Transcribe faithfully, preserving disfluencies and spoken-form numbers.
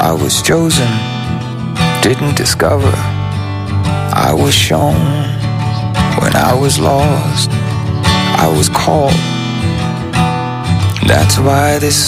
I was chosen, didn't discover. I was shown when I was lost. I was called. That's why this